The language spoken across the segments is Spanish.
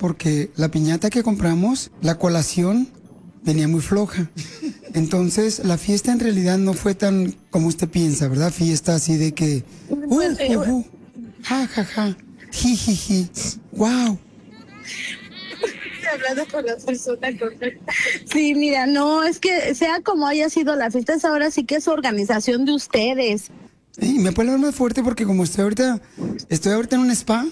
porque la piñata que compramos, la colación, venía muy floja. Entonces, la fiesta en realidad no fue tan como usted piensa, ¿verdad? Fiesta así de que... ja, ja, ja, ji, ji, ji, wow. Hablando con la persona correcta. Sí, mira, no, es que sea como haya sido la fiesta, es ahora sí que es organización de ustedes. Y me puedo hablar más fuerte porque como estoy ahorita en un spa.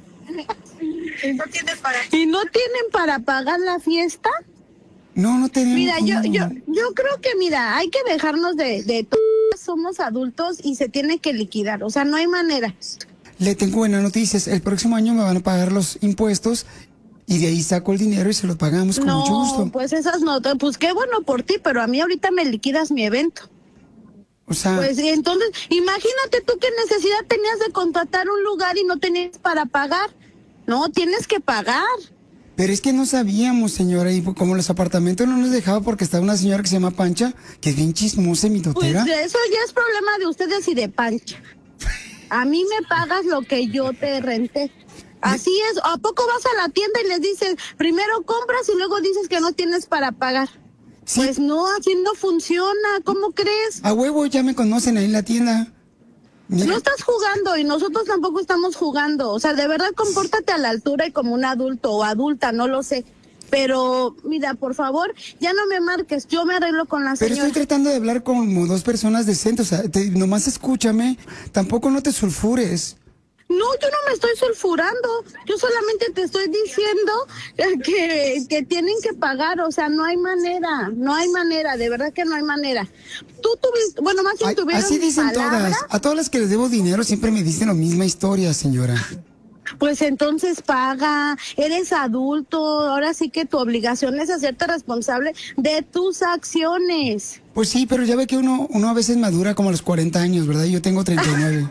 ¿Y no tienen para pagar la fiesta? No tenemos. Mira, yo creo que, mira, hay que dejarnos de somos adultos y se tiene que liquidar, o sea, no hay manera. Le tengo buenas noticias, el próximo año me van a pagar los impuestos y de ahí saco el dinero y se lo pagamos con mucho gusto. No, pues esas notas, pues qué bueno por ti, pero a mí ahorita me liquidas mi evento. O sea... Pues entonces, imagínate tú qué necesidad tenías de contratar un lugar y no tenías para pagar. No, tienes que pagar. Pero es que no sabíamos, señora, y como los apartamentos no nos dejaba porque estaba una señora que se llama Pancha, que es bien chismosa y mitotera. Pues eso ya es problema de ustedes y de Pancha. A mí me pagas lo que yo te renté. Así es. ¿A poco vas a la tienda y les dices, primero compras y luego dices que no tienes para pagar? Sí. Pues no, así no funciona. ¿Cómo crees? A huevo, ya me conocen ahí en la tienda. Mira. No estás jugando y nosotros tampoco estamos jugando. O sea, de verdad, compórtate a la altura y como un adulto o adulta, no lo sé. Pero, mira, por favor, ya no me marques. Yo me arreglo con la señora. Pero estoy tratando de hablar como dos personas decentes. O sea, nomás escúchame. Tampoco no te sulfures. No, yo no me estoy sulfurando. Yo solamente te estoy diciendo que tienen que pagar. O sea, no hay manera. No hay manera. De verdad que no hay manera. Tú tuviste, bueno, más bien tuvieron así dicen palabra. todas. A todas las que les debo dinero siempre me dicen la misma historia, señora. Pues entonces paga, eres adulto, ahora sí que tu obligación es hacerte responsable de tus acciones. Pues sí, pero ya ve que uno a veces madura como a los 40 años, ¿verdad? Yo tengo 39.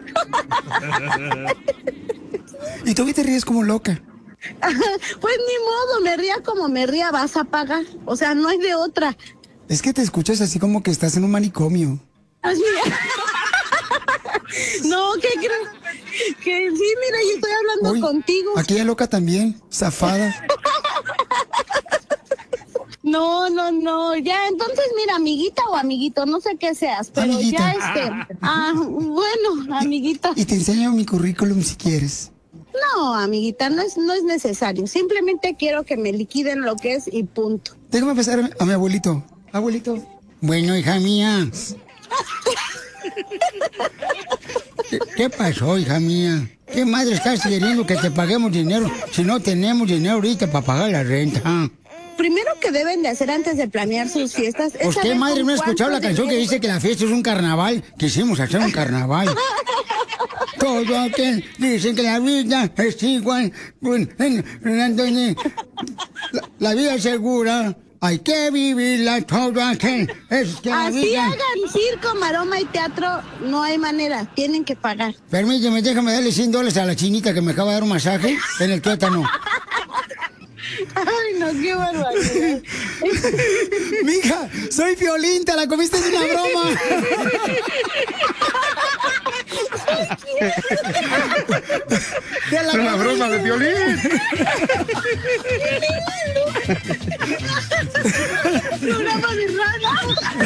Y tú te ríes como loca. Pues ni modo, me ría como me ría, vas a pagar. O sea, no hay de otra. Es que te escuchas así como que estás en un manicomio. Así. No, ¿qué crees? Que sí, mira, yo estoy hablando contigo. Aquella loca también, zafada. No, ya, entonces mira, amiguita o amiguito, no sé qué seas, pero amiguita. Ya bueno, amiguita. Y te enseño mi currículum si quieres. No, amiguita, no es necesario, simplemente quiero que me liquiden lo que es y punto. Déjame pasar a mi abuelito. Abuelito. Bueno, hija mía. ¿Qué pasó, hija mía? ¿Qué madre estás queriendo que te paguemos dinero si no tenemos dinero ahorita para pagar la renta? Primero que deben de hacer antes de planear sus fiestas es ¿Pues qué madre no ha escuchado la canción que dice que la fiesta es un carnaval? Quisimos hacer un carnaval. Todo aquel dicen que la vida es igual. La vida es segura. Hay que vivirla todo aquel. Es que así hagan circo, maroma y teatro, no hay manera, tienen que pagar. Permíteme, déjame darle $100 a la chinita que me acaba de dar un masaje en el tuétano. Ay, no, qué barbaridad. Mija, soy Piolín, te la comiste de una broma. De la broma de Piolín. Programa de rana.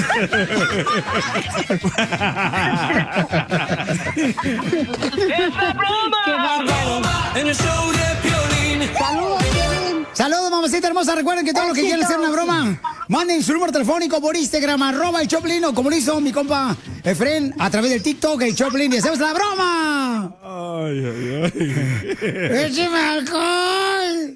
¡Es la broma! ¡Qué bárbaro! En el show de Piolín. ¡Saludos, Piolín! Saludos, mamacita hermosa. Recuerden que todo lo que quieran hacer una broma, manden su número telefónico por Instagram, @el Choplin, o como lo hizo mi compa Efren a través del TikTok, el Choplin, y hacemos la broma. Ay. ¡Écheme alcohol!